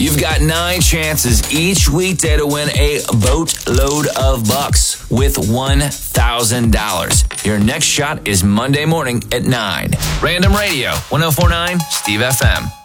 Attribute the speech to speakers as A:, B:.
A: You've got 9 chances each weekday to win a boatload of bucks with $1,000. Your next shot is Monday morning at 9. Random Radio, 104.9 Steve FM.